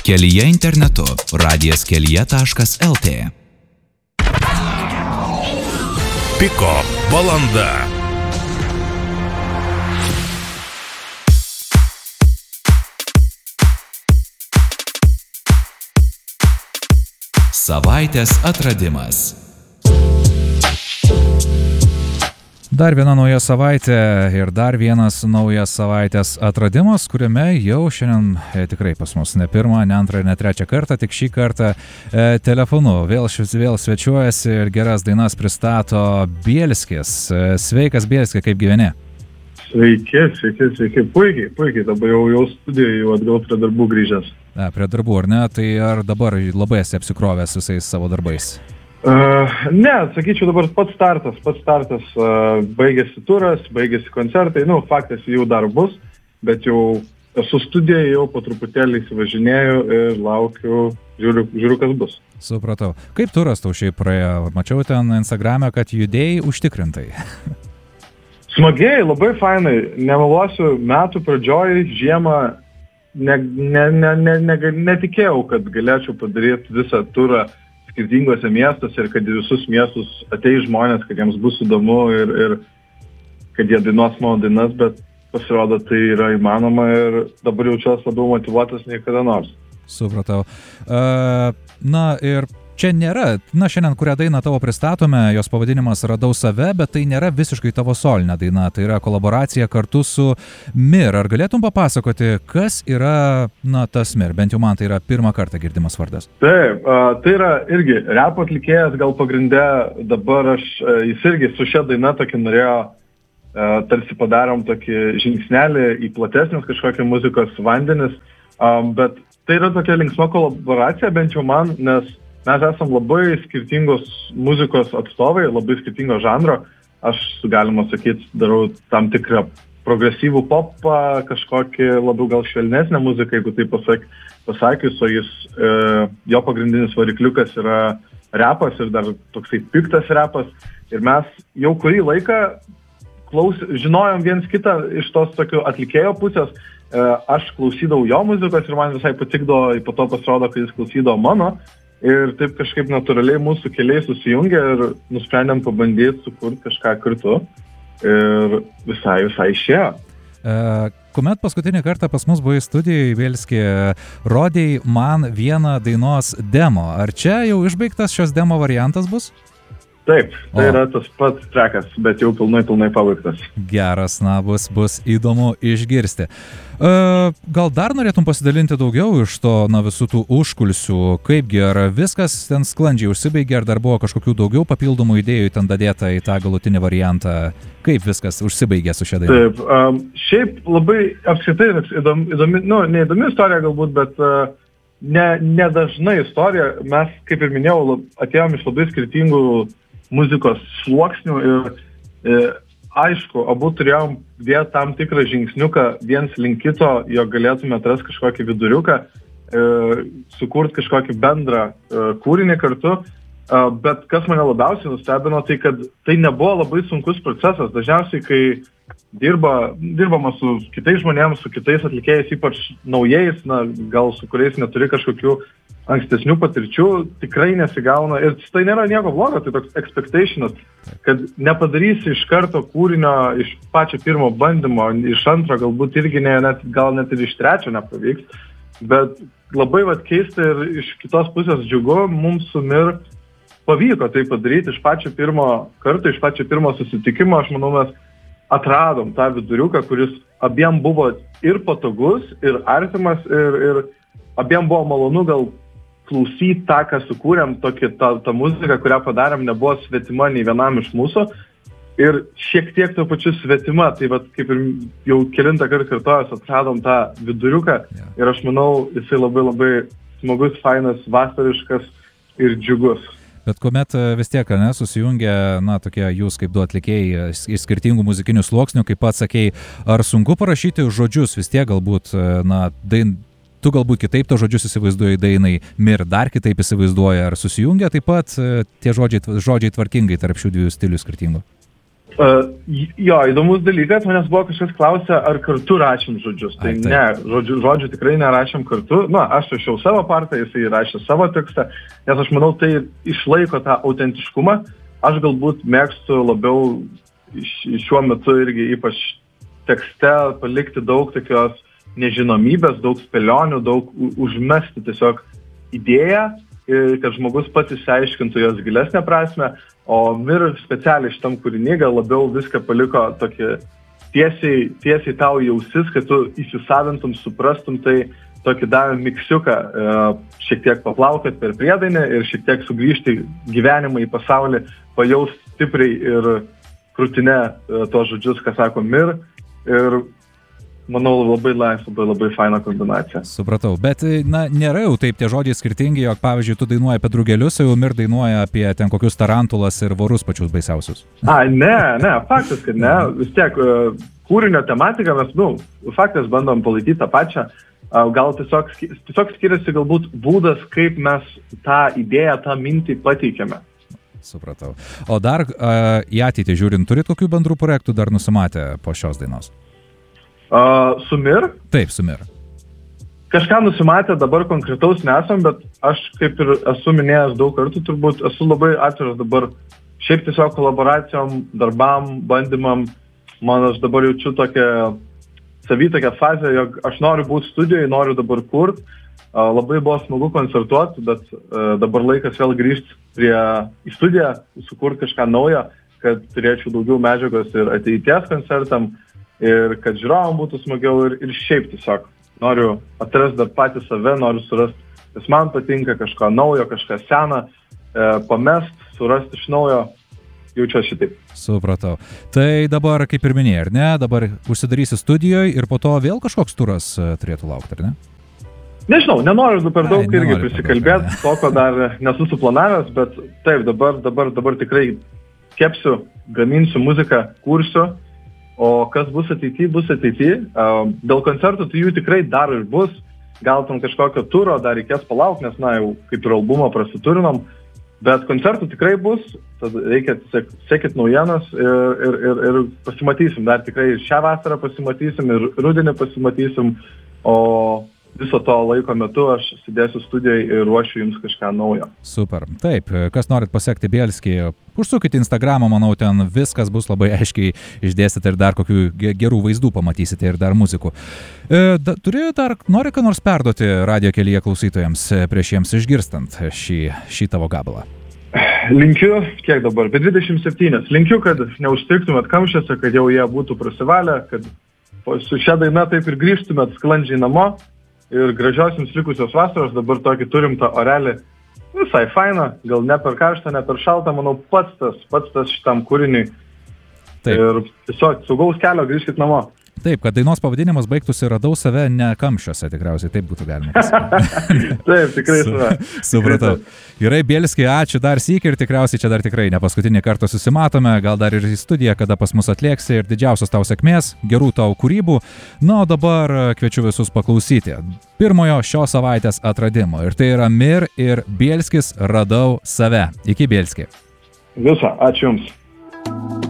Kelyje internetu radijaskelije.lt. Piko valanda. Savaitės atradimas. Dar viena nauja savaitė ir dar vienas naujas savaitės atradimas, kuriame jau šiandien tikrai pas mus ne pirmą, ne antrą ir ne trečią kartą, tik šį kartą telefonu vėl svečiuojasi ir geras dainas pristato Bielskis. Sveikas Bielski, kaip gyveni? Sveiki. Puikiai. Dabar jau studijoje, jau atgal prie darbų grįžęs. Prie darbų, ar ne? Tai ar dabar labai esi apsikrovęs visais savo darbais? Ne, sakyčiau, dabar pats startas, baigėsi turas, baigėsi koncertai, faktas jau dar bus, bet jau esu studijoje, jau po truputėlį įsivažinėjau ir laukiu, žiūriu kas bus. Supratau. Kaip turas tau šiaip praėjo? Mačiau ten Instagrame, kad judėjai užtikrintai. Smagiai, labai fainai, nemeluosiu, metų pradžioj žiemą netikėjau, kad galėčiau padaryti visą turą skirtingose miestuose ir kad į visus miestus ateis žmonės, kad jiems bus įdomu ir kad jie dainuos mano dainas, bet pasirodo tai yra įmanoma ir dabar jaučiuosi labiau motyvuotas nei kada nors. Supratau. Na ir čia nėra, šiandien kurią dainą tavo pristatome, jos pavadinimas Radau save, bet tai nėra visiškai tavo solinė daina, tai yra kolaboracija kartu su Mir. Ar galėtum papasakoti, kas yra, tas Mir? Bent jau man tai yra pirmą kartą girdimas vardas. Taip, tai yra irgi rap atlikėjas, gal pagrinde dabar jis irgi su šia daina tokį norėjo, tarsi padarom tokį žingsnelį į platesnius kažkokią muzikos vandenis, bet tai yra tokia linksma kolaboracija, bent jau man, nes mes esam labai skirtingos muzikos atstovai, labai skirtingo žanro. Aš, galima sakyti, darau tam tikrą progresyvų popą, kažkokį labiau gal švelnesnę muziką, jeigu tai pasakius, o jo pagrindinis varikliukas yra repas ir dar toksai piktas repas. Ir mes jau kurį laiką žinojom viens kitą iš tos tokių atlikėjo pusės. Aš klausydavau jo muzikos ir man visai patikdavo, po to pasirodo, kad jis klausydavo mano. Ir taip kažkaip natūraliai mūsų keliai susijungė ir nusprendėm pabandyti sukurti kažką kartu. Ir visai išėjo. Kuomet paskutinį kartą pas mus buvai studijoje, Bielski, rodėjai man vieną dainos demo. Ar čia jau išbaigtas šios demo variantas bus? Taip, tai yra tas pats trekas, bet jau pilnai pabaigtas. Geras, bus įdomu išgirsti. Gal dar norėtum pasidalinti daugiau iš to, visų tų užkulisių, kaipgi, ar viskas ten sklandžiai užsibaigė, ar dar buvo kažkokių daugiau papildomų idėjų ten dadėta į tą galutinį variantą, kaip viskas užsibaigė su šia daina? Taip, šiaip labai apskritai įdomi, neįdomi istorija galbūt, bet nedažna istorija. Mes, kaip ir minėjau, atėjom iš labai skirtingų muzikos sluoksnių ir aišku, abu turėjom dėti tam tikrą žingsniuką viens link kito, jog galėtume atrasti kažkokį viduriuką, sukurti kažkokį bendrą kūrinį kartu, bet kas mane labiausiai nustebino, tai kad tai nebuvo labai sunkus procesas. Dažniausiai, kai dirbama su kitais žmonėms, su kitais atlikėjais, ypač naujais, gal su kuriais neturi kažkokių ankstesnių patirčių, tikrai nesigauna. Ir tai nėra nieko blogo, tai toks expectationas, kad nepadarysi iš karto kūrinio iš pačio pirmo bandymo, iš antro galbūt irgi gal net ir iš trečio nepavyks, bet labai keista ir iš kitos pusės džiugu, mums su Mir pavyko tai padaryti iš pačio pirmo karto, iš pačio pirmo susitikimo. Aš manau, mes atradom tą viduriuką, kuris abiem buvo ir patogus, ir artimas, ir abiem buvo malonu gal klausyti tą, ką sukūrėm, tą muziką, kurią padarėm, nebuvo svetima nei vienam iš mūsų ir šiek tiek to pačiu svetima, tai kaip ir jau kelintą kartą kartojus atradom tą viduriuką ir aš manau, jisai labai labai smagus, fainas, vasariškas ir džiugus. Bet kuomet vis tiek, susijungia, tokie jūs kaip du atlikėjai iš skirtingų muzikinių sluoksnių, kaip pats sakei, ar sunku parašyti žodžius vis tiek galbūt, tu galbūt kitaip to žodžius įsivaizduoji dainai, Mir dar kitaip įsivaizduoja, ar susijungia taip pat tie žodžiai tvarkingai tarp šių dviejų stilių skirtingų? Jo, įdomus dalykas, manęs buvo kažkas klausė, ar kartu rašėm žodžius. Tai ne, žodžių tikrai nerašėm kartu. Aš rašiau savo partą, jisai rašė savo tekstą, nes aš manau, tai išlaiko tą autentiškumą. Aš galbūt mėgstu labiau šiuo metu irgi ypač tekste palikti daug tokios nežinomybės, daug spėlionių, daug užmesti tiesiog idėją, kad žmogus pats išsiaiškintų jos gilesnę prasme, o Mir specialiai šitam kūrinį gal labiau viską paliko tokį tiesiai tau į ausis, kad tu įsisavintum, suprastum, tai tokį davė miksiuką, šiek tiek paplaukiat per priedainį ir šiek tiek sugrįžti gyvenimą į pasaulį, pajaust stipriai ir krūtinę tos žodžius, ką sako Mir, ir manau, labai faina kombinacija. Supratau, bet nėra jau taip tie žodžiai skirtingi, jog pavyzdžiui, tu dainuoji apie drugelius, o Mir dainuoja apie ten kokius tarantulas ir vorus pačius baisiausius. Ne, faktas, kad ne. Vis tiek kūrinio tematiką mes, faktas bandom palaikyti tą pačią. Gal tiesiog skiriasi galbūt būdas, kaip mes tą idėją, tą mintį pateikėme. Supratau. O dar į ateitį žiūrint, turit kokių bendrų projektų dar nusimatę po šios dainos? Su Mir? Taip, su Mir. Kažką nusimatę dabar konkretaus nesam, bet aš kaip ir esu minėjęs daug kartų, turbūt esu labai atviras dabar šiaip tiesiog kolaboracijom, darbam, bandymam. Aš dabar jaučiu tokią fazę, jog aš noriu būti studijoje, noriu dabar kurt. Labai buvo smagu koncertuoti, bet dabar laikas vėl grįžti į studiją, sukurti kažką naujo, kad turėčiau daugiau medžiagos ir ateities koncertam. Ir kad žiūrovam būtų smagiau ir šiaip tiesiog noriu atrasti dar patį save, noriu surasti, kas man patinka, kažką naujo, kažką seną, pamest, surasti iš naujo, jaučiu šitaip. Supratau. Tai dabar, kaip ir minėjai, ar ne, dabar užsidarysi studijoje ir po to vėl kažkoks turas turėtų laukti, ar ne? Nežinau, nenoriu per daug irgi prisikalbėti, toko dar nesu suplanavęs, bet taip, dabar tikrai kepsiu, gaminsiu muziką, kursiu. O kas bus ateity, bus ateity. Dėl koncertų tai jų tikrai dar ir bus. Gal tam kažkokio turo dar reikės palaukti, nes jau kaip ir albumą prasiturinom. Bet koncertų tikrai bus. Tad reikia sekit naujienas ir pasimatysim. Dar tikrai šią vasarą pasimatysim ir rudenį pasimatysim. O viso to laiko metu aš sėdėsiu studijoje ir ruošiu jums kažką naujo. Super. Taip, kas norit pasekti Bielskį, užsukite Instagramą, manau, ten viskas bus labai aiškiai išdėstyta ir dar kokių gerų vaizdų pamatysite ir dar muzikų. Nori ką nors perduoti radijo kelyje klausytojams prieš jiems išgirstant šį tavo gabalą? Linkiu, kiek dabar, apie 27. Linkiu, kad neužstrigtumėt kamščiuose, kad jau jie būtų prasivalę, kad su šia daina taip ir grįžtumėt sklandžiai namo. Ir gražios jums likusios vasaros, dabar tokį turim tą orelį visai fainą, gal ne per karštą, ne per šaltą, manau, pats tas šitam kūriniui. Taip. Ir tiesiog saugaus kelio grįžkit namo. Taip, kad dainos pavadinimas baigtųsi radau save ne kamščiuose, tikriausiai taip būtų galima pasakyti. Taip, tikrai save. Supratau. Gerai, Bielski, ačiū dar sykį ir tikriausiai čia dar tikrai ne paskutinį kartą susimatome, gal dar ir į studiją, kada pas mus atlieksi ir didžiausios tau sėkmės, gerų tau kūrybų. Na, o dabar kviečiu visus paklausyti pirmojo šios savaitės atradimo ir tai yra Mir ir Bielskis radau save. Iki Bielski. Visą, ačiū Jums.